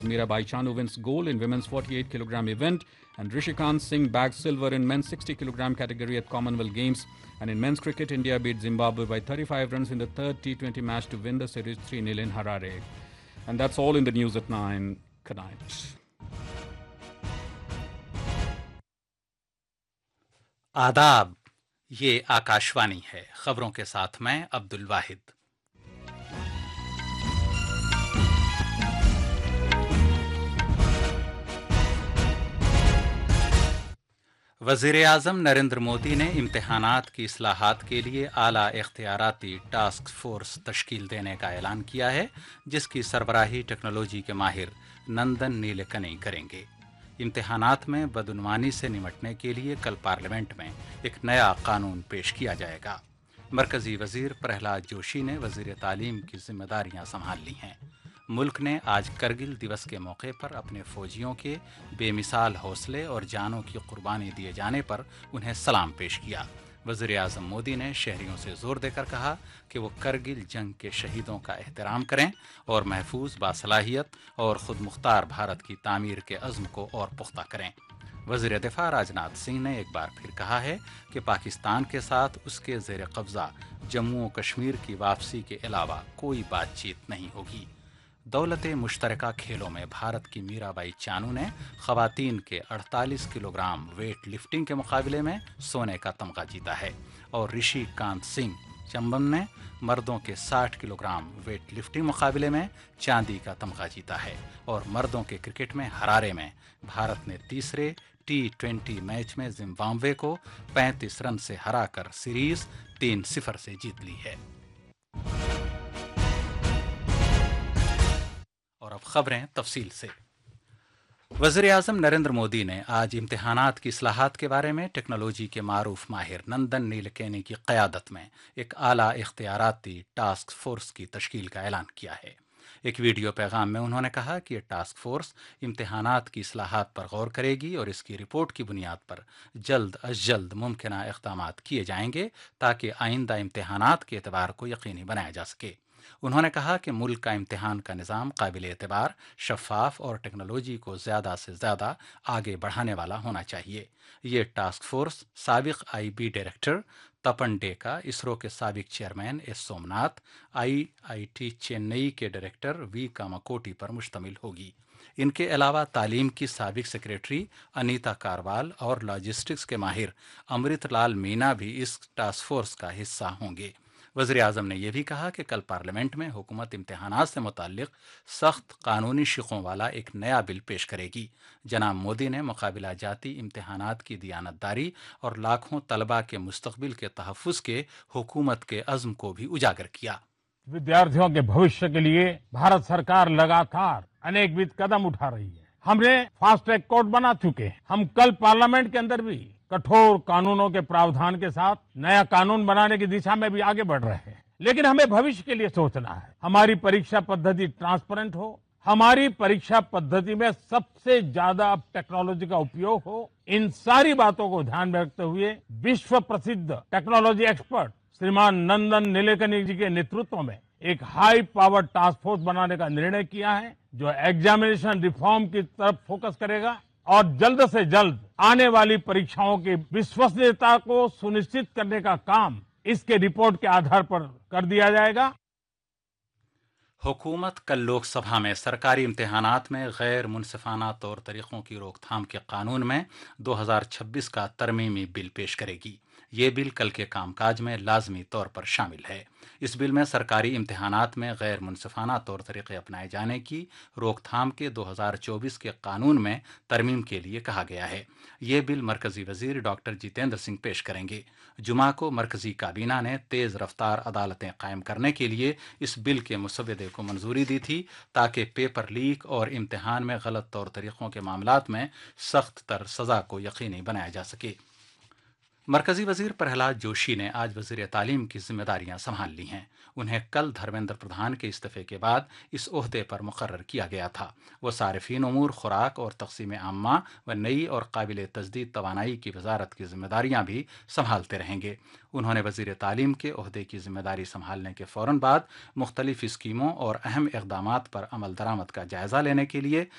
Mirabai Chanu wins gold in women's 48 kilogram event, and Rishikant Singh bags silver in men's 60 kilogram category at Commonwealth Games. And in men's cricket, India beat Zimbabwe by 35 runs in the third T20 match to win the series 3-0 in Harare. And that's all in the news at 9. Good night. आदाब, ये आकाशवाणी है। खबरों के साथ मैं अब्दुल वाहिद। वज़ीर-ए-आज़म नरेंद्र मोदी ने इम्तिहानात की इस्लाहात के लिए आला इख्तियाराती टास्क फोर्स तश्कील देने का ऐलान किया है, जिसकी सरबराही टेक्नोलॉजी के माहिर नंदन नीलेकनी करेंगे। इम्तिहानात में बदउनवानी से निमटने के लिए कल पार्लियामेंट में एक नया कानून पेश किया जाएगा। मरकजी वज़ीर प्रहलाद जोशी ने वज़ीर तालीम की जिम्मेदारियां संभाल ली हैं। मुल्क ने आज करगिल दिवस के मौके पर अपने फौजियों के बेमिसाल हौसले और जानों की कुर्बानी दिए जाने पर उन्हें सलाम पेश किया। वज़ीर-ए-आज़म मोदी ने शहरियों से जोर देकर कहा कि वो करगिल जंग के शहीदों का एहतराम करें और महफूज, बासलाहियत और खुद मुख्तार भारत की तामीर के अज़्म को और पुख्ता करें। वज़ीर दिफा राजनाथ सिंह ने एक बार फिर कहा है कि पाकिस्तान के साथ उसके ज़ेर कब्ज़ा जम्मू और कश्मीर की वापसी के अलावा कोई बातचीत नहीं होगी। दौलते मुश्तरका खेलों में भारत की मीराबाई चानू ने ख़वातीन के 48 किलोग्राम वेट लिफ्टिंग के मुकाबले में सोने का तमगा जीता है और ऋषिकांत सिंह चंबम ने मर्दों के 60 किलोग्राम वेट लिफ्टिंग मुकाबले में चांदी का तमगा जीता है। और मर्दों के क्रिकेट में हरारे में भारत ने तीसरे T20 मैच में जिम्बाब्वे को 35 रन से हराकर सीरीज 3-0 से जीत ली है। और अब खबरें तफसील से। वज़ीर-ए-आज़म नरेंद्र मोदी ने आज इम्तिहानात की इस्लाहात के बारे में टेक्नोलॉजी के मारूफ माहिर नंदन नीलेकनी की क़यादत में एक आला इख्तियाराती टास्क फोर्स की तश्कील का ऐलान किया है। एक वीडियो पैगाम में उन्होंने कहा कि यह टास्क फोर्स इम्तिहानात की इस्लाहात पर गौर करेगी और इसकी रिपोर्ट की बुनियाद पर जल्द अज जल्द मुमकिना इक़दामात किए जाएंगे ताकि आइंदा इम्तिहानात के एतबार को यकीनी बनाया जा सके। उन्होंने कहा कि मुल्क का इम्तिहान का निज़ाम काबिल एतबार, शफ़ाफ और टेक्नोलॉजी को ज़्यादा से ज़्यादा आगे बढ़ाने वाला होना चाहिए। ये टास्क फोर्स साबिक़ IB डायरेक्टर तपन डेका, इसरो के साबिक़ chairman S Somnath, IIT Chennai के डायरेक्टर V कामाकोटी पर मुश्तमिल होगी। इनके अलावा तालीम की साबिक़ सेक्रेटरी अनीता कारवाल और लॉजिस्टिक्स के माहिर अमृत लाल मीना भी इस टास्क फोर्स का हिस्सा होंगे। वज़ीर-ए-आज़म ने यह भी कहा कि कल पार्लियामेंट में हुकूमत इम्तिहानात से मुताल्लिक़ सख्त कानूनी शिकों वाला एक नया बिल पेश करेगी। जनाब मोदी ने मुकाबिला जाती इम्तिहानात की दियानतदारी और लाखों तलबा के मुस्तक़बिल के तहफ़्फ़ुज़ के हुकूमत के अज़्म को भी उजागर किया। विद्यार्थियों के भविष्य के लिए भारत सरकार लगातार अनेकविध कदम उठा रही है। हमने फास्ट ट्रैक कोर्ट बना चुके हैं। हम कल पार्लियामेंट के अंदर भी कठोर कानूनों के प्रावधान के साथ नया कानून बनाने की दिशा में भी आगे बढ़ रहे हैं। लेकिन हमें भविष्य के लिए सोचना है। हमारी परीक्षा पद्धति ट्रांसपेरेंट हो, हमारी परीक्षा पद्धति में सबसे ज्यादा टेक्नोलॉजी का उपयोग हो। इन सारी बातों को ध्यान में रखते हुए विश्व प्रसिद्ध टेक्नोलॉजी एक्सपर्ट श्रीमान नंदन नीलेकनी जी के नेतृत्व में एक हाई पावर टास्क फोर्स बनाने का निर्णय किया है, जो एग्जामिनेशन रिफॉर्म की तरफ फोकस करेगा और जल्द से जल्द आने वाली परीक्षाओं की विश्वसनीयता को सुनिश्चित करने का काम इसके रिपोर्ट के आधार पर कर दिया जाएगा। हुकूमत कल लोकसभा में सरकारी इम्तिहानात में गैर मुनसिफाना तौर तरीक़ों की रोकथाम के कानून में 2026 का तरमीमी बिल पेश करेगी। ये बिल कल के कामकाज में लाजमी तौर पर शामिल है। इस बिल में सरकारी इम्तिहानात में गैर मुनसिफाना तौर तरीक़े अपनाए जाने की रोकथाम के 2024 के कानून में तरमीम के लिए कहा गया है। ये बिल मरकज़ी वज़ीर डॉक्टर जितेंद्र सिंह पेश करेंगे। जुमा को मरकज़ी काबीना ने तेज़ रफ्तार अदालतें कायम करने के लिए इस बिल के मुसवदे को मंजूरी दी थी, ताकि पेपर लीक और इम्तिहान में गलत तौर तरीक़ों के मामलात में सख्त तर सज़ा को यकीनी बनाया जा सके। मरकज़ी वज़ीर प्रहलाद जोशी ने आज वज़ीर तालीम की जिम्मेदारियां संभाल ली हैं। उन्हें कल धर्मेंद्र प्रधान के इस्तीफ़े के बाद इस ओहदे पर मुकर्रर किया गया था। वो सारिफीन उमूर, खुराक और तक़सीम आम्मा व नई और काबिल तजदीद तवानाई की वजारत की जिम्मेदारियां भी संभालते रहेंगे। उन्होंने वज़ीर तालीम के ओहदे की जिम्मेदारी संभालने के फ़ौरन बाद मुख्तलिफ़ स्कीमों और अहम इक़दामात पर अमल दरामद का जायज़ा लेने के लिए